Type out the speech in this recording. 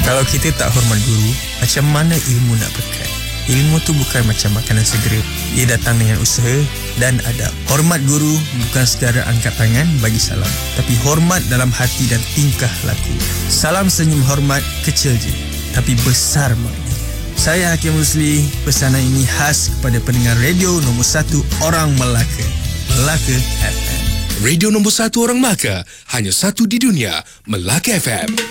Kalau kita tak hormat guru, macam mana ilmu nak berkat? Ilmu tu bukan macam makanan segera. Ia datang dengan usaha dan adab. Hormat guru bukan sekadar angkat tangan bagi salam, tapi hormat dalam hati dan tingkah laku. Salam senyum hormat kecil je, tapi besar maknanya. Saya Hakim Rusli. Pesanan ini khas kepada pendengar radio nombor 1 orang Melaka, Melaka FM. Radio nombor 1 orang Melaka, hanya satu di dunia, Melaka FM.